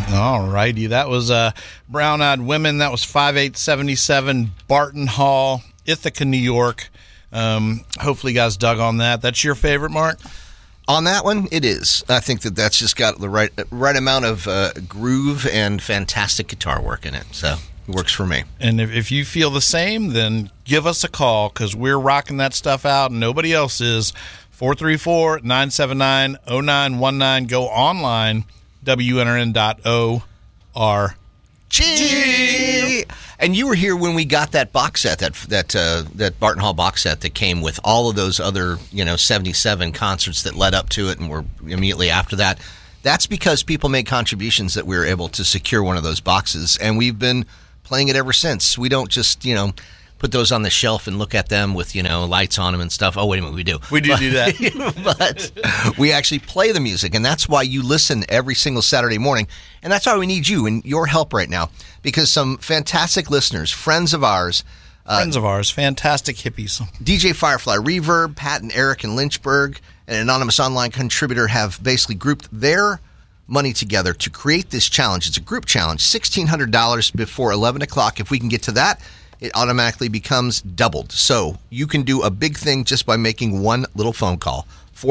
All righty. That was Brown Eyed Women. That was 5877 Barton Hall, Ithaca, New York. Hopefully you guys dug on that. That's your favorite, Mark? On that one, it is. I think that's just got the right amount of groove and fantastic guitar work in it. So it works for me. And if you feel the same, then give us a call because we're rocking that stuff out and nobody else is. 434-979-0919. Go online, WNRN.org. And you were here when we got that box set, that Barton Hall box set that came with all of those other 77 concerts that led up to it and were immediately after that. That's because people made contributions that we were able to secure one of those boxes, and we've been playing it ever since. We don't just put those on the shelf and look at them with lights on them and stuff. Oh, wait a minute, we do. We do that. But we actually play the music, and that's why you listen every single Saturday morning. And that's why we need you and your help right now, because some fantastic listeners, friends of ours, fantastic hippies. DJ Firefly Reverb, Pat and Eric in Lynchburg, an anonymous online contributor, have basically grouped their money together to create this challenge. It's a group challenge, $1,600 before 11 o'clock. If we can get to that, it automatically becomes doubled. So you can do a big thing just by making one little phone call,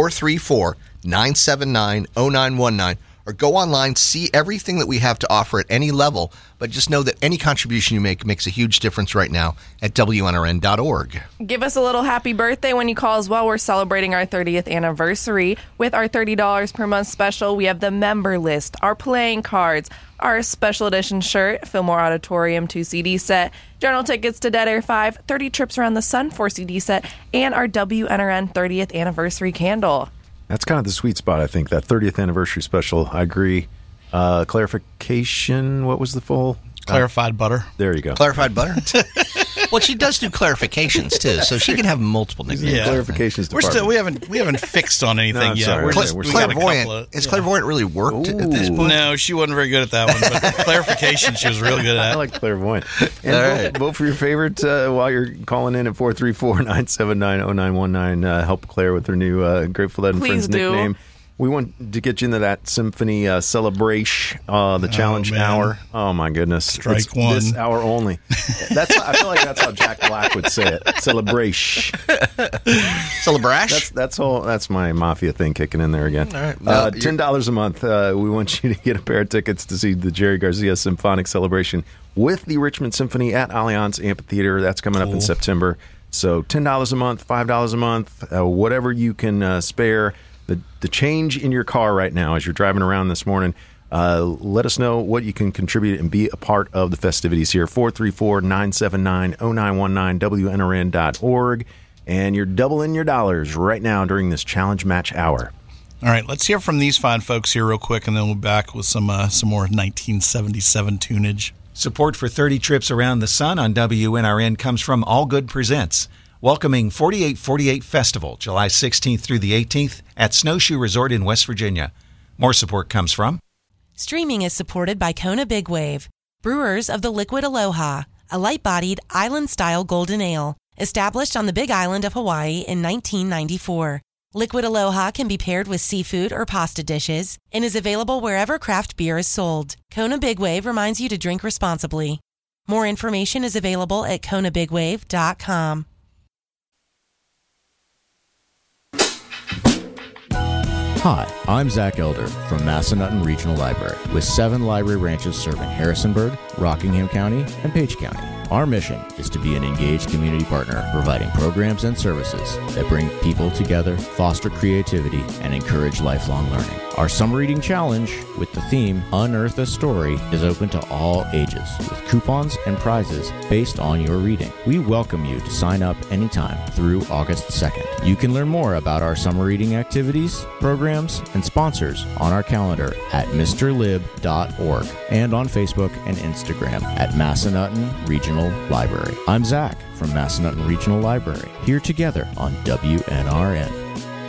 434-979-0919, or go online, see everything that we have to offer at any level, but just know that any contribution you make makes a huge difference right now at WNRN.org. Give us a little happy birthday when you call as well. We're celebrating our 30th anniversary with our $30 per month special. We have the member list, our playing cards, our special edition shirt, Fillmore Auditorium 2 CD set, journal tickets to Dead Air 5, 30 trips around the sun 4 CD set, and our WNRN 30th anniversary candle. That's kind of the sweet spot, I think, that 30th anniversary special. I agree. Clarification, what was the full? Clarified butter. There you go. Clarified butter? Well, she does do clarifications, too, so she can have multiple nicknames. Yeah. Clarifications We haven't fixed on anything yet. Right. Clairvoyant. Has clairvoyant really worked at this point? No, she wasn't very good at that one, but clarification she was really good at. I like clairvoyant. And vote for your favorite while you're calling in at 434-979-0919. Help Claire with her new Grateful Dead and Friends nickname. We want to get you into that symphony celebration, the challenge hour. Oh, my goodness. Strike one. This hour only. I feel like that's how Jack Black would say it. Celebration. Celebration? That's my mafia thing kicking in there again. All right. $10 a month. We want you to get a pair of tickets to see the Jerry Garcia Symphonic Celebration with the Richmond Symphony at Allianz Amphitheater. That's coming up in September. So $10 a month, $5 a month, whatever you can spare. The change in your car right now as you're driving around this morning, let us know what you can contribute and be a part of the festivities here. 434-979-0919, WNRN.org. And you're doubling your dollars right now during this challenge match hour. All right, let's hear from these fine folks here real quick, and then we'll be back with some more 1977 tunage. Support for 30 Trips Around the Sun on WNRN comes from All Good Presents, welcoming 4848 Festival, July 16th through the 18th at Snowshoe Resort in West Virginia. More support comes from... Streaming is supported by Kona Big Wave, brewers of the Liquid Aloha, a light-bodied, island-style golden ale, established on the Big Island of Hawaii in 1994. Liquid Aloha can be paired with seafood or pasta dishes and is available wherever craft beer is sold. Kona Big Wave reminds you to drink responsibly. More information is available at konabigwave.com. Hi, I'm Zach Elder from Massanutten Regional Library, with 7 library branches serving Harrisonburg, Rockingham County, and Page County. Our mission is to be an engaged community partner, providing programs and services that bring people together, foster creativity, and encourage lifelong learning. Our summer reading challenge, with the theme Unearth a Story, is open to all ages, with coupons and prizes based on your reading. We welcome you to sign up anytime through August 2nd. You can learn more about our summer reading activities, programs, and sponsors on our calendar at mrlib.org and on Facebook and Instagram at Massanutten Regional Library. I'm Zach from Massanutten Regional Library, here together on WNRN.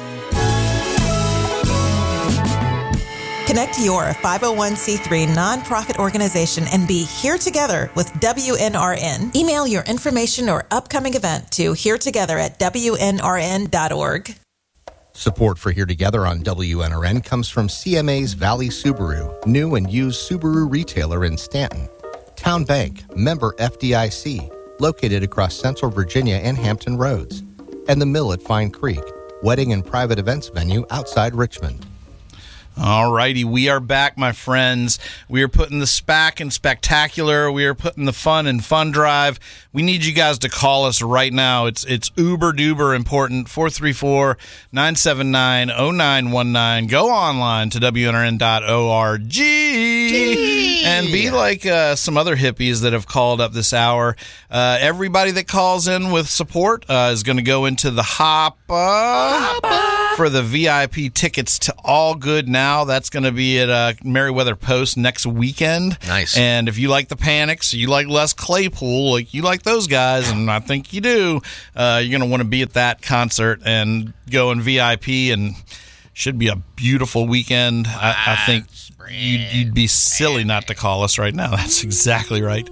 Connect your 501c3 nonprofit organization and be here together with WNRN. Email your information or upcoming event to heretogether@WNRN.org. Support for Here Together on WNRN comes from CMA's Valley Subaru, new and used Subaru retailer in Stanton. Town Bank, member FDIC, located across Central Virginia and Hampton Roads. And the Mill at Fine Creek, wedding and private events venue outside Richmond. All righty, we are back, my friends. We are putting the SPAC in spectacular. We are putting the fun in fun drive. We need you guys to call us right now. It's uber duper important. 434-979-0919. Go online to WNRN.org and be like some other hippies that have called up this hour. Everybody that calls in with support is going to go into the Hoppa for the VIP tickets to All Good Now. That's going to be at Meriwether Post next weekend. Nice. And if you like the Panics, you like Les Claypool, like you like those guys, and I think you do, you're going to want to be at that concert and go in VIP, and should be a beautiful weekend. I think you'd be silly not to call us right now. That's exactly right.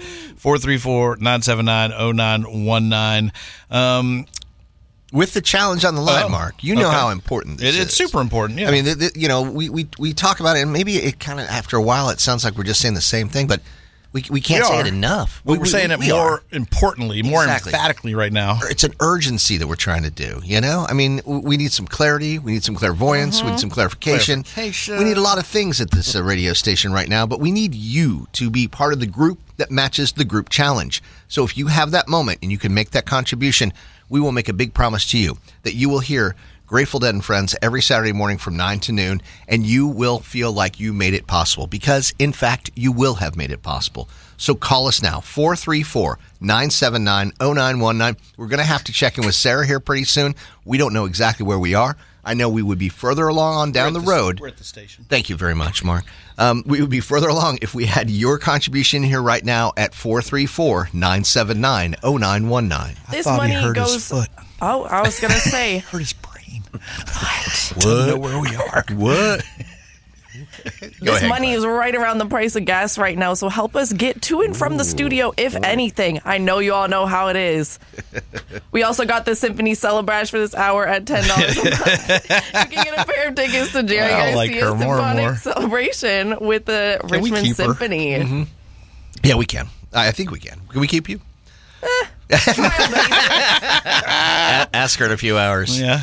434-979-0919. With the challenge on the line, Mark, you know how important this is. It's super important, yeah. I mean, we talk about it, and maybe it kind of, after a while, it sounds like we're just saying the same thing, but we can't say it enough. We're saying it more importantly, more emphatically right now. It's an urgency that we're trying to do, you know? I mean, we need some clarity. We need some clairvoyance. We need some clarification. We need a lot of things at this radio station right now, but we need you to be part of the group that matches the group challenge. So if you have that moment and you can make that contribution, we will make a big promise to you that you will hear Grateful Dead and Friends every Saturday morning from 9 to noon, and you will feel like you made it possible because, in fact, you will have made it possible. So call us now, 434-979-0919. We're going to have to check in with Sarah here pretty soon. We don't know exactly where we are. I know we would be further along on down the road. We're at the station. Thank you very much, Mark. We would be further along if we had your contribution here right now at 434-979-0919. This money goes. His foot. Oh, I was gonna say. Hurt his brain. What? Doesn't know where we are. What? This money is right around the price of gas right now, so help us get to and from the studio, if anything. I know you all know how it is. We also got the Symphony Celebrash for this hour at $10 a month. You can get a pair of tickets to Jerry Garcia's Symphonic Celebration with the Richmond Symphony. Mm-hmm. Yeah, we can. I think we can. Can we keep you? Ask her in a few hours. Yeah.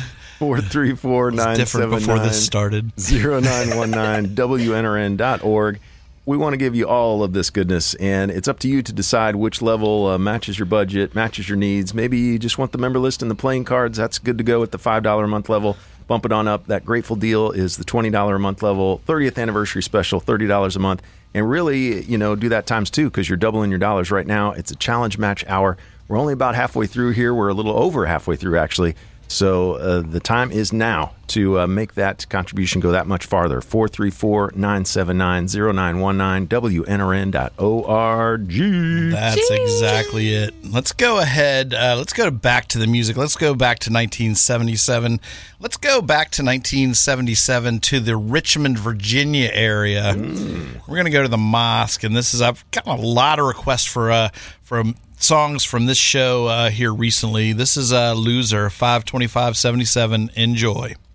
434-979-0919, WNRN.org. We want to give you all of this goodness, and it's up to you to decide which level matches your budget, matches your needs. Maybe you just want the member list and the playing cards. That's good to go at the $5 a month level. Bump it on up. That Grateful deal is the $20 a month level, 30th anniversary special, $30 a month. And really, do that times two because you're doubling your dollars right now. It's a challenge match hour. We're only about halfway through here. We're a little over halfway through, actually. So the time is now to make that contribution go that much farther. 434-979-0919, WNRN.org. That's exactly it. Let's go ahead. Let's go back to the music. Let's go back to 1977. Let's go back to 1977 to the Richmond, Virginia area. We're going to go to the mosque, and this is, I've gotten a lot of requests for songs from this show here recently. This is Loser, 52577. Enjoy.